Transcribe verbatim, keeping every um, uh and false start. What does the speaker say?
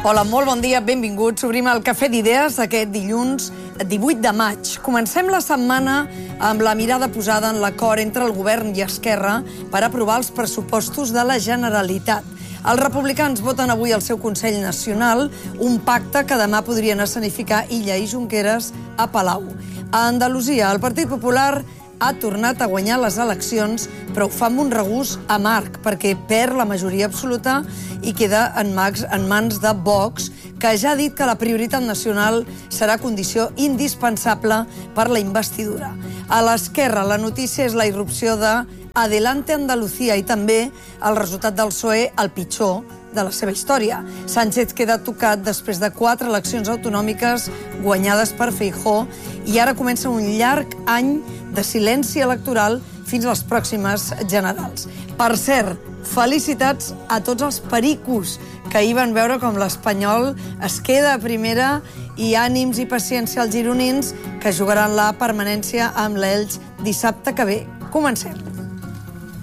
Hola, molt bon dia, benvinguts. Obrim el Cafè d'Idees aquest dilluns divuit de maig. Comencem la setmana amb la mirada posada en l'acord entre el govern i Esquerra per aprovar els pressupostos de la Generalitat. Els republicans voten avui al seu Consell Nacional un pacte que demà podrien escenificar Illa i Junqueras a Palau. A Andalusia, el Partit Popular ha tornat a guanyar les eleccions, però ho fa amb un regust amarg, perquè perd la majoria absoluta i queda en mans de Vox, que ja ha dit que la prioritat nacional serà condició indispensable per la investidura. A l'esquerra, la notícia és la irrupció de Adelante Andalucía i també el resultat del P S O E, el pitjor de la seva història. Sánchez queda tocat després de quatre eleccions autonòmiques guanyades per Feijóo i ara comença un llarg any de silenci electoral fins a les pròximes generals. Per cert, felicitats a tots els pericos que ahir van veure com l'Espanyol es queda a primera i ànims i paciència als gironins que jugaran la permanència amb l'Elx dissabte que ve. Comencem.